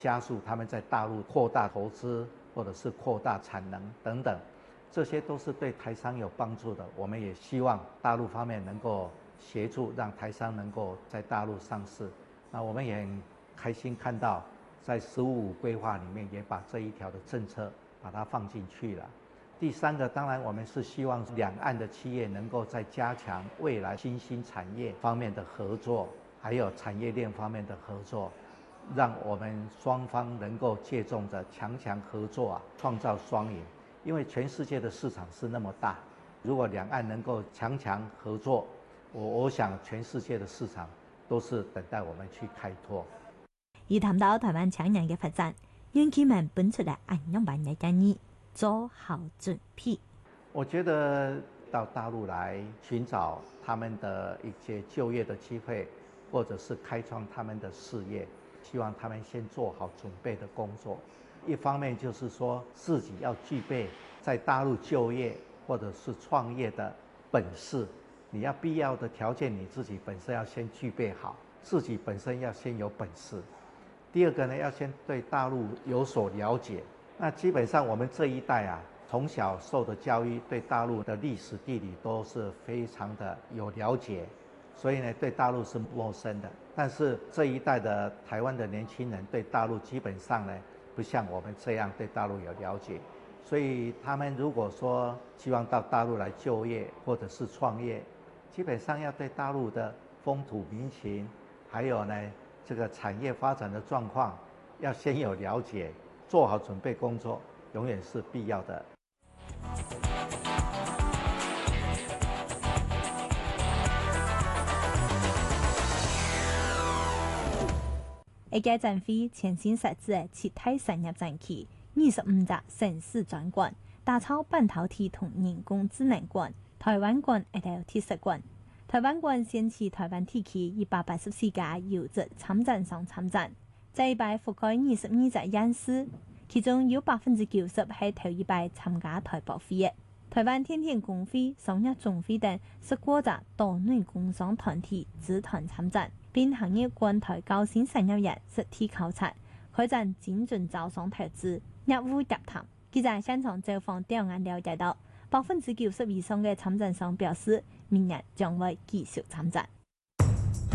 加速他们在大陆扩大投资或者是扩大产能等等，这些都是对台商有帮助的。我们也希望大陆方面能够协助，让台商能够在大陆上市。那我们也很开心看到，在15规划里面也把这一条的政策把它放进去了。第三个，当然我们是希望两岸的企业能够在加强未来新兴产业方面的合作，还有产业链方面的合作，让我们双方能够借重着强合作创造双赢。因为全世界的市场是那么大，如果两岸能够强合作，我想全世界的市场都是等待我们去開拓。 而談到台灣青年嘅發展，楊啟文本出嚟按樣辦嘅建議，做好準備。 我覺得到大陸來尋找他們的一些就業的機會，或者是開創他們的事業，希望他們先做好準備的工作。一方面就是說自己要具備在大陸就業或者是創業的本事，你要必要的條件你自己本身要先具備好，自己本身要先有本事。第二個呢，要先對大陸有所了解。那基本上我們這一代從小受的教育對大陸的歷史地理都是非常的有了解，所以呢對大陸是陌生的。但是這一代的台灣的年輕人對大陸基本上呢不像我們這樣對大陸有了解，所以他們如果說希望到大陸來就業或者是創業，基本上要對大陸的風土民情，還有呢這個產業發展的狀況要先有了解，做好準備工作永遠是必要的。 一屆展會全新設置嘅七大產業展區，25隻城市專館，打造半導體同人工智能館、台灣館一條特色館。台灣館掀起台灣地區184家優質參展商參展，這一擺覆蓋22隻縣市，其中有90%係頭一擺參加台博會嘅。台灣天天工會、商業總會等10多隻島內工商團體組團參展，並行業關台高新產業園實體考察，開展精準招商投資、業務洽談。記者現場走訪調研了解到，90%以上嘅參展商表示，明年將會繼續參展。